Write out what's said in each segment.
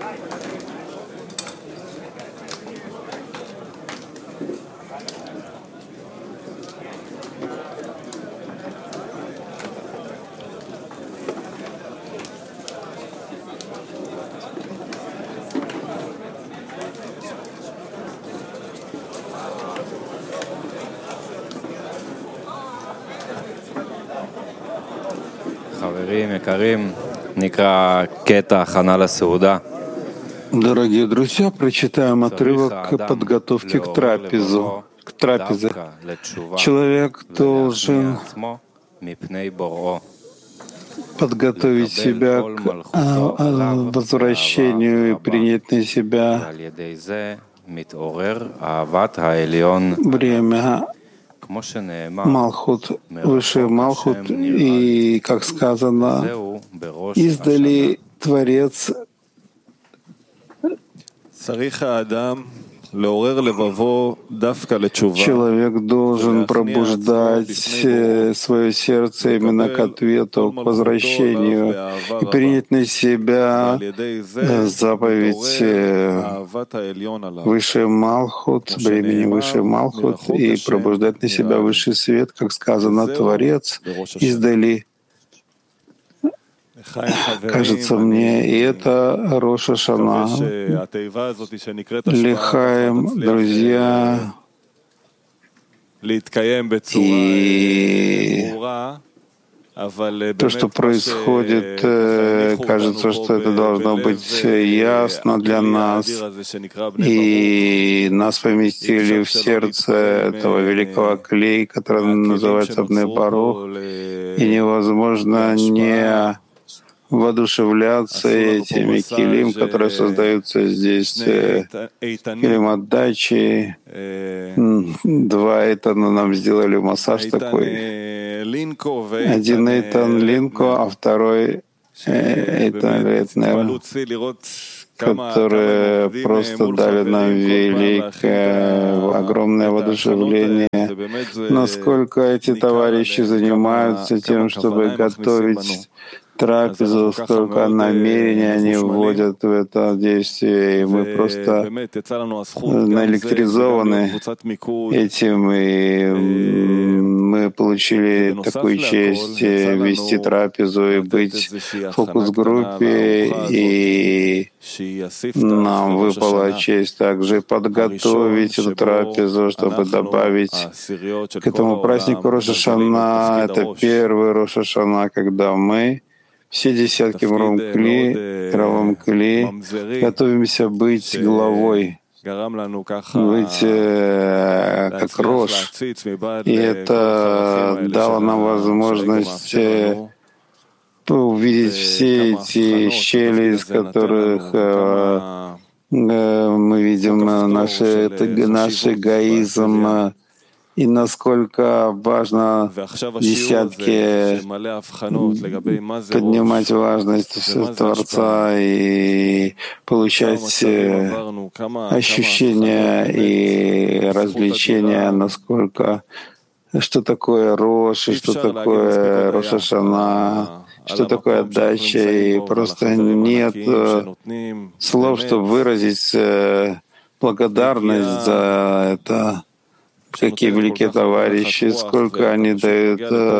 Дорогие друзья, прочитаем отрывок подготовки к трапезе. Человек должен подготовить себя к возвращению и принять на себя время Малхут, высший Малхут, и, как сказано, издали Творец человек должен пробуждать свое сердце именно к ответу, к возвращению и принять на себя заповедь Высший Малхут, времени Высший Малхут, и пробуждать на себя Высший Свет, как сказано, Творец издали. Кажется мне, и это Рош ха-Шана. Лихаем, друзья, и то, что происходит, кажется, что это должно быть ясно для нас, и нас поместили в сердце этого великого клей, который называется Бней Барух, и невозможно не воодушевляться этими килим, которые создаются здесь, килим отдачи. Два Эйтана нам сделали массаж такой. Один Эйтан Линко, а второй Эйтан Летнер, которые просто дали нам великое, огромное воодушевление. Насколько эти товарищи занимаются тем, чтобы готовить трапезу, сколько намерений они вводят в это действие, и мы просто наэлектризованы этим, и мы получили такую честь вести трапезу и быть в фокус-группе, и нам выпала честь также подготовить эту трапезу, чтобы добавить к этому празднику Рош ха-Шана. Это первый Рош ха-Шана, когда мы все десятки Мром Кли, Равам Кли, готовимся быть главой, быть как Рош. И это дало нам возможность увидеть все эти щели, из которых мы видим наш эгоизм, и насколько важно десятки поднимать важность Творца и получать ощущения и развлечения, насколько, что такое Рош, и что такое Рош ха-Шана, что такое отдача, и просто нет слов, чтобы выразить благодарность за это. Какие великие товарищи, сколько они дают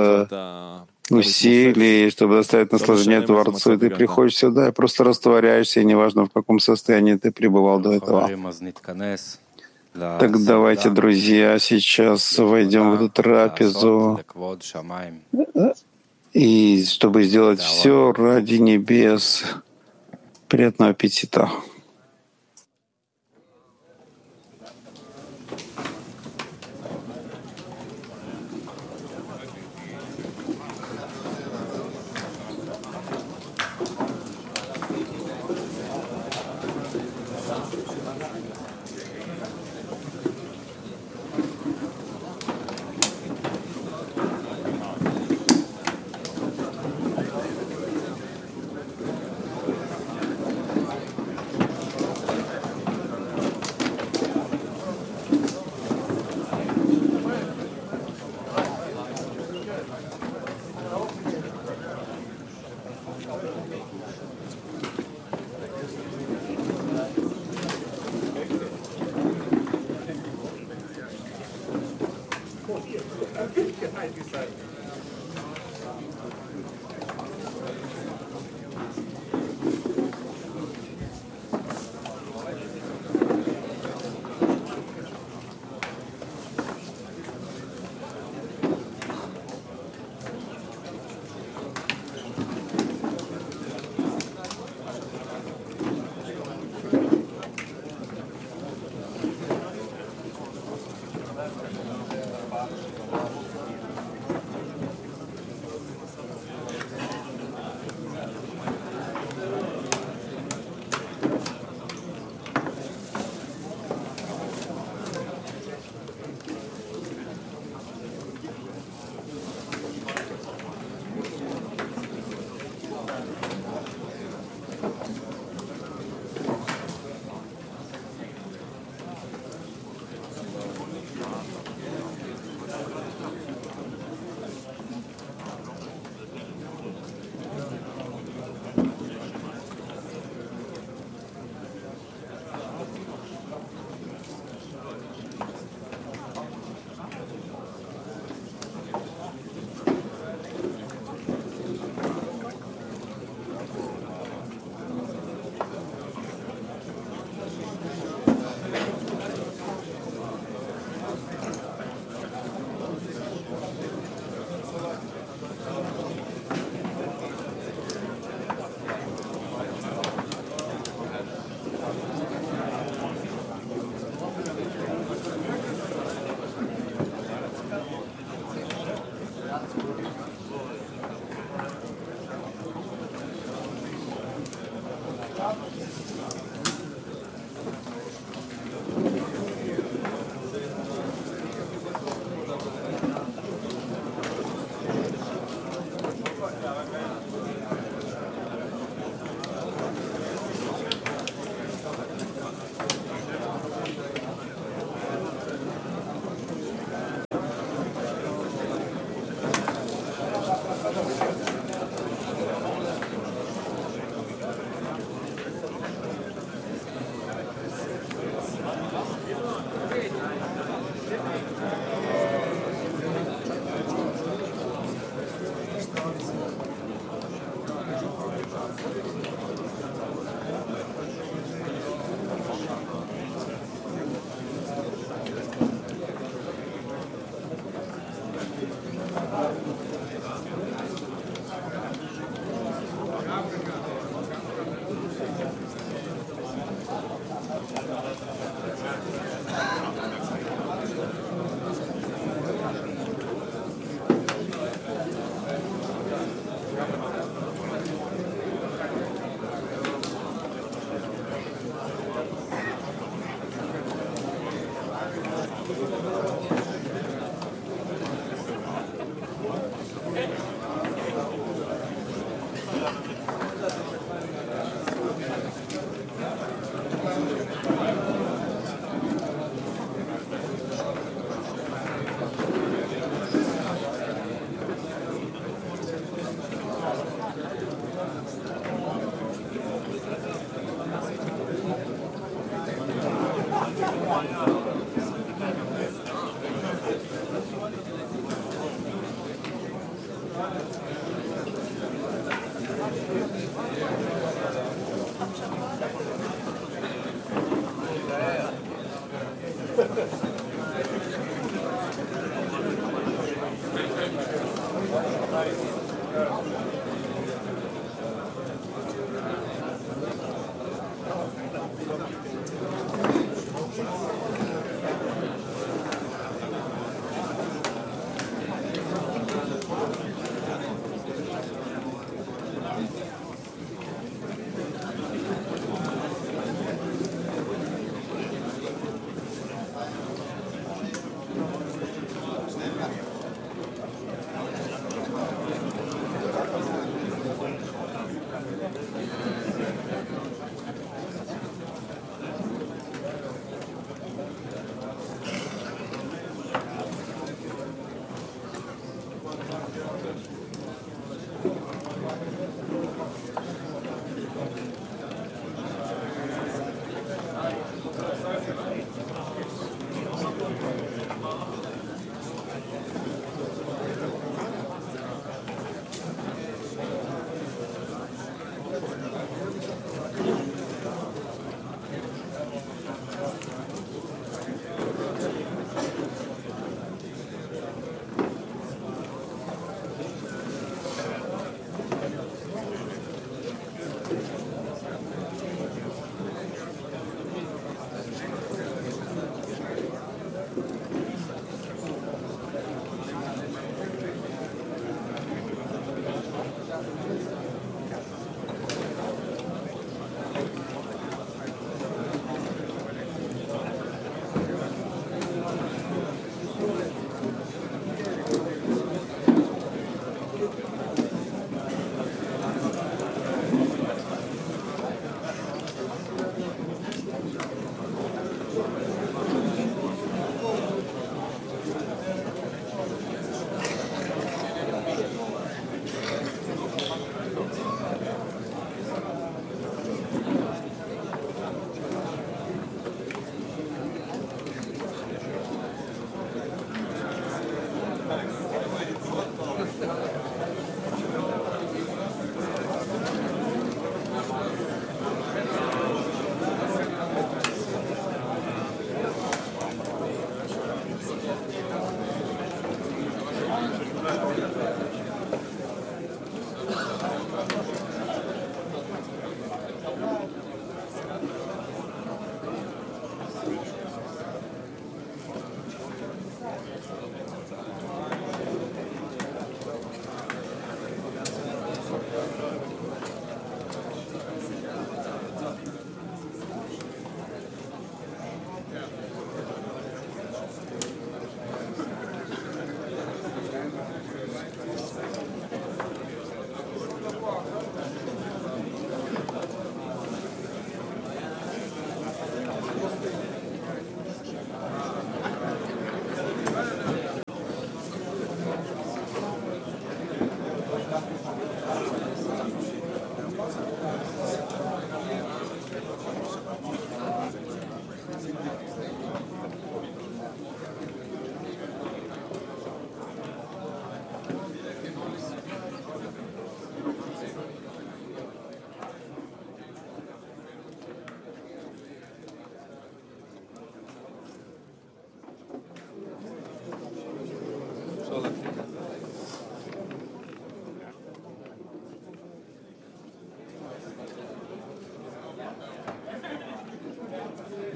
усилий, чтобы доставить наслаждение Творцу, и ты приходишь сюда и просто растворяешься, и неважно, в каком состоянии ты пребывал до этого. Так давайте, друзья, сейчас войдем в эту трапезу, и чтобы сделать все ради небес. Приятного аппетита!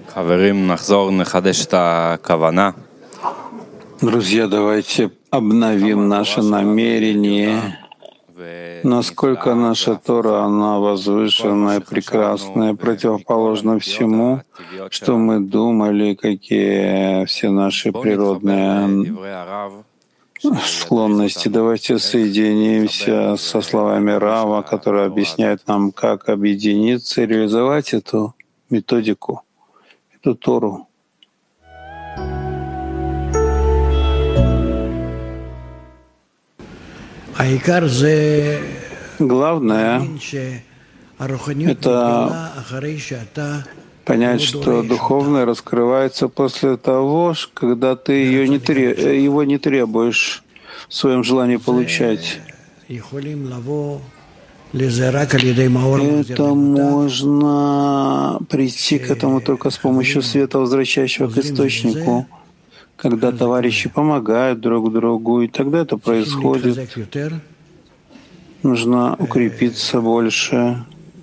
Друзья, давайте обновим наше намерение, насколько наша Тора, она возвышенная, прекрасная, противоположна всему, что мы думали, какие все наши природные склонности. Давайте соединимся со словами Рава, который объясняет нам, как объединиться и реализовать эту методику, эту Тору. Главное — это понять, что духовное раскрывается после того, когда ты его не требуешь в своем желании получать. Это можно прийти к этому только с помощью света, возвращающего к источнику, когда товарищи помогают друг другу, и тогда это происходит. Нужно укрепиться больше,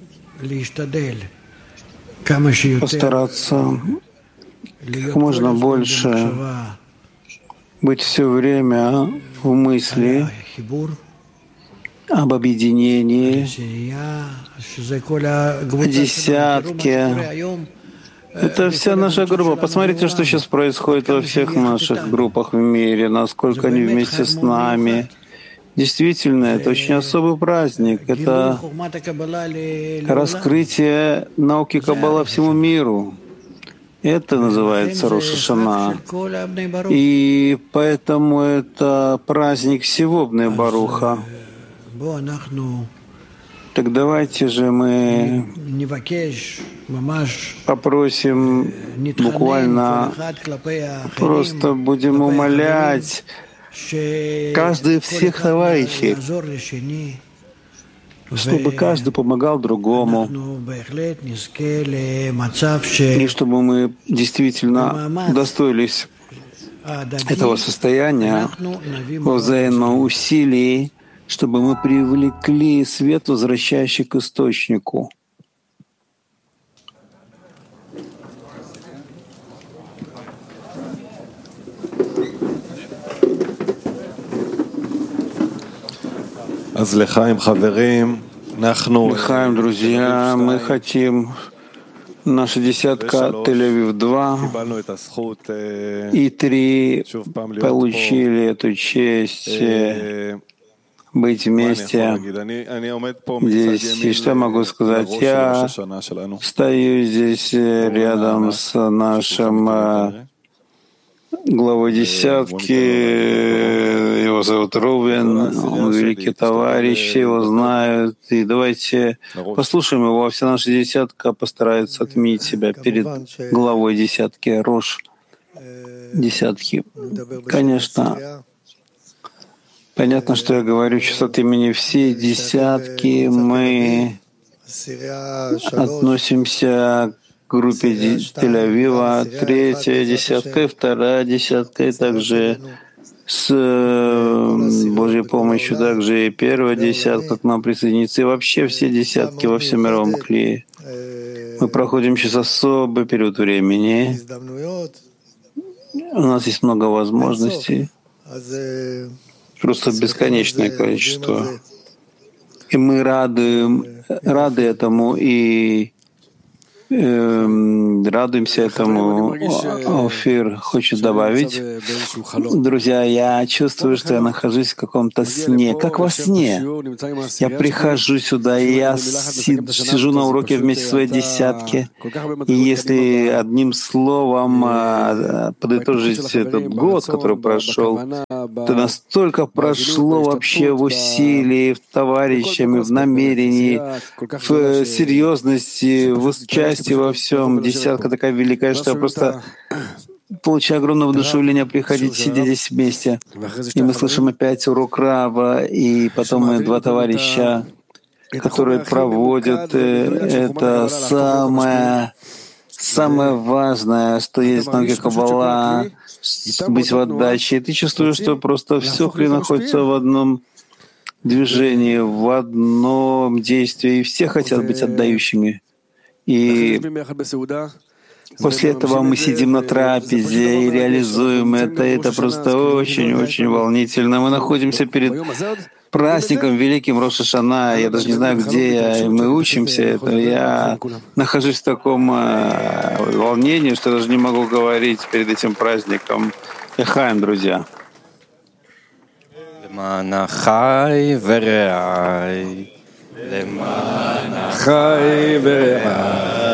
постараться как можно больше быть все время в мысли об объединении, о десятке. Это вся наша группа. Посмотрите, что сейчас происходит во всех наших группах в мире, насколько они вместе с нами. Действительно, это очень особый праздник. Это раскрытие науки Каббала всему миру. Это называется Рош ха-Шана. И поэтому это праздник всего Бней Баруха. Так давайте же мы попросим, буквально просто будем умолять каждый всех товарищей, чтобы каждый помогал другому, и чтобы мы действительно удостоились этого состояния во взаимном усилии, чтобы мы привлекли свет, возвращающий к источнику. Лехаим, друзья, мы хотим наша десятка Тель-Авив 2 и 3 получили эту честь быть вместе здесь. И что я могу сказать? Я стою здесь рядом с нашим главой десятки. Его зовут Рувен, он великий товарищ, все его знают. И давайте послушаем его. Вся наша десятка постарается отменить себя перед главой десятки, Рош десятки. Конечно, понятно, что я говорю сейчас от имени всей десятки. Мы относимся к группе Тель-Авива, третья десятка и вторая десятка, и также с Божьей помощью также и первая десятка к нам присоединится, и вообще все десятки во всем мировом клее. Мы проходим сейчас особый период времени. У нас есть много возможностей, просто бесконечное количество. И мы рады этому и радуемся этому. Офир хочет добавить. Друзья, я чувствую, что я нахожусь в каком-то сне, как во сне. Я прихожу сюда, и я сижу на уроке вместе со своей десятки. И если одним словом подытожить этот год, который прошел, то настолько прошло вообще в усилии, в товарищами, в намерении, в серьезности, в участии во всем. Десятка такая великая, что я просто получаю огромное воодушевление приходить, сидя здесь вместе. И мы слышим опять урок Рава, и потом мы два товарища, которые проводят это самое важное, что есть в науке Каббала, быть в отдаче. И ты чувствуешь, что просто все находится в одном движении, в одном действии, и все хотят быть отдающими. И После этого мы сидим на трапезе и реализуем это. Это просто очень-очень волнительно. Мы находимся перед праздником великим Рош ха-Шана. Я даже не знаю, где я. И мы учимся это. Я нахожусь в таком волнении, что даже не могу говорить перед этим праздником. Эхаем, друзья. למען החי ורעי